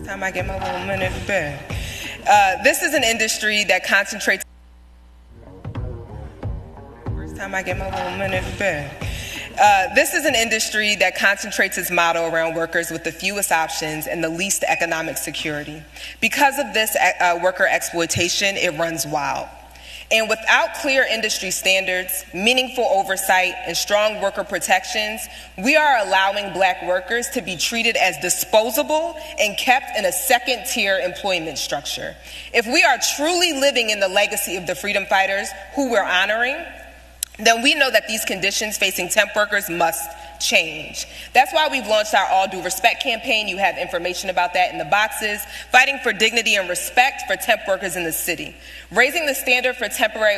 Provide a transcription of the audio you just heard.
Time I get my little minute back. This is an industry that concentrates. First time I get my little minute back. This is an industry that concentrates its model around workers with the fewest options and the least economic security. Because of this worker exploitation, it runs wild. And without clear industry standards, meaningful oversight, and strong worker protections, we are allowing Black workers to be treated as disposable and kept in a second-tier employment structure. If we are truly living in the legacy of the freedom fighters who we're honoring, then we know that these conditions facing temp workers must change. That's why we've launched our All Due Respect campaign. You have information about that in the boxes. Fighting for dignity and respect for temp workers in the city. Raising the standard for temporary